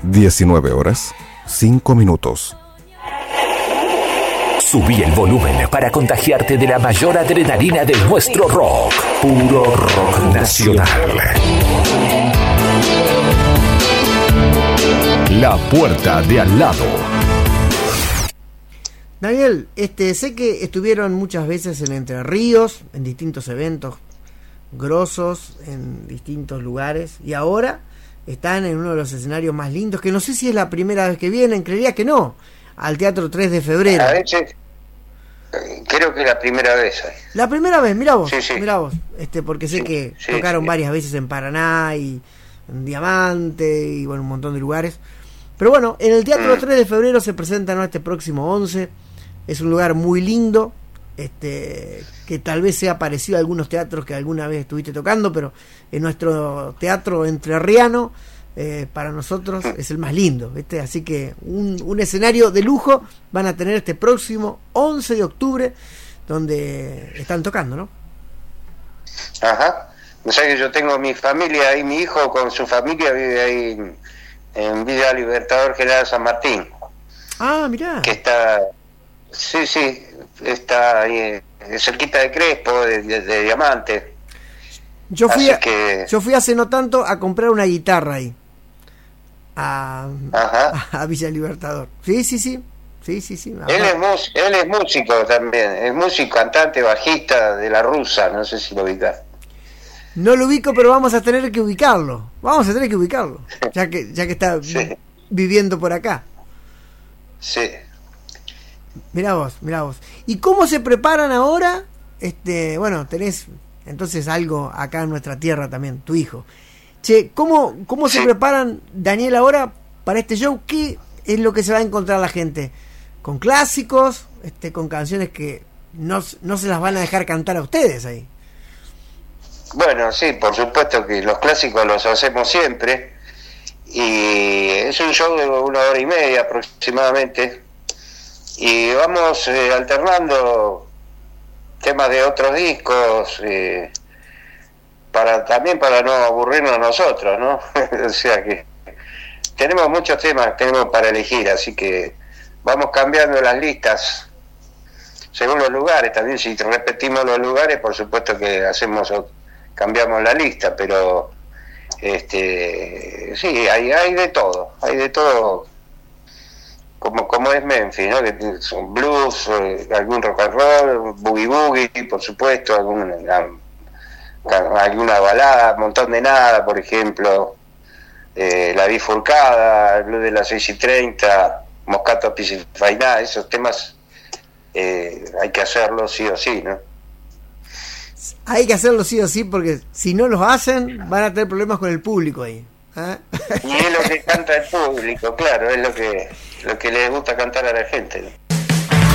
19:05. Subí el volumen para contagiarte de la mayor adrenalina de nuestro rock. Puro rock nacional. La puerta de al lado. Daniel, sé que estuvieron muchas veces en Entre Ríos, en distintos eventos grosos, en distintos lugares, y ahora están en uno de los escenarios más lindos, que no sé si es la primera vez que vienen, creería que no, al Teatro 3 de Febrero. A veces, creo que es la primera vez. La primera vez, mirá vos, sí. mirá vos, porque sé que tocaron varias veces en Paraná y en Diamante y bueno, un montón de lugares. Pero bueno, en el Teatro 3 de Febrero se presentan este próximo 11. Es un lugar muy lindo, que tal vez sea parecido a algunos teatros que alguna vez estuviste tocando, pero en nuestro teatro entrerriano, para nosotros es el más lindo, ¿viste? Así que un escenario de lujo van a tener este próximo 11 de octubre, donde están tocando, ¿no? Ajá. O sea que yo tengo mi familia ahí, mi hijo con su familia vive ahí en Villa Libertador General San Martín. Ah, mirá. Que está... Sí, está ahí, cerquita de Crespo, de Diamante. Yo fui hace no tanto a comprar una guitarra ahí, a Villa Libertador. Sí. Él es músico también, es músico, cantante, bajista de La Rusa, no sé si lo ubicás. No lo ubico, pero vamos a tener que ubicarlo, ya que está viviendo por acá. Sí. Mirá vos. ¿Y cómo se preparan ahora? Bueno, tenés entonces algo acá en nuestra tierra también, tu hijo. Che, ¿cómo se preparan, Daniel, ahora para este show? ¿Qué es lo que se va a encontrar la gente? ¿Con clásicos? ¿Con canciones que no se las van a dejar cantar a ustedes ahí? Bueno, sí, por supuesto que los clásicos los hacemos siempre. Y es un show de 1 hora y media aproximadamente. Y vamos alternando temas de otros discos, también para no aburrirnos nosotros, ¿no? O sea que tenemos muchos temas para elegir, así que vamos cambiando las listas según los lugares. También si repetimos los lugares, por supuesto que cambiamos la lista, pero sí, hay de todo, como es Memphis, ¿no? Que son blues, algún rock and roll, boogie, por supuesto, alguna balada, un montón de nada, por ejemplo, La Bifurcada, el blues de las 6:30, Moscato Piscifainá, esos temas hay que hacerlos sí o sí, ¿no? Hay que hacerlo sí o sí, porque si no los hacen van a tener problemas con el público ahí. Y es lo que canta el público, claro, es lo que les gusta cantar a la gente, ¿no?